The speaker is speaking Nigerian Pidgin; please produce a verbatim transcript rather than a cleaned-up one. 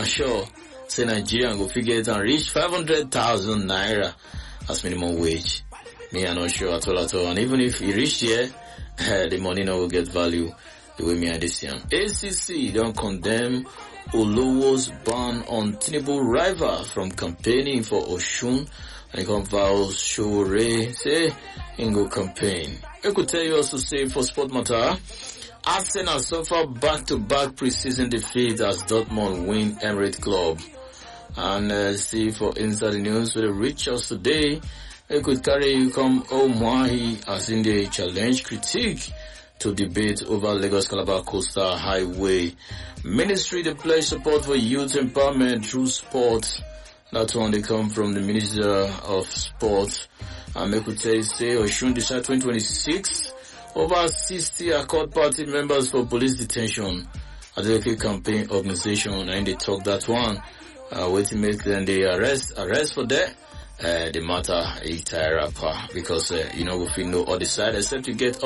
not sure. Say Nigerian go figure it and reach five hundred thousand naira as minimum wage. Me, I'm not sure at all at all. And even if it reach here, the money now will get value the way me and this young. A C C don't condemn Olowo's ban on Tinubu rival from campaigning for Oshun and come vows Showore say in go campaign. I could tell you also say for sport matter, Arsenal suffer back-to-back preseason defeat as Dortmund win Emirates Club. And uh, see for inside the news for the reach us today, it could carry you come Omwahi as in the challenge critique to debate over Lagos Calabar Coastal Highway. Ministry to pledge support for youth empowerment through sport. That one they come from the Minister of Sport. And I could say, say Oshun decide twenty twenty-six. Over sixty Accord Party members for police detention at the local campaign organization, and they talk that one. Uh, waiting make them they arrest, arrest for that. Uh, the matter is tie rapper because, uh, you know, we feel no other side except to get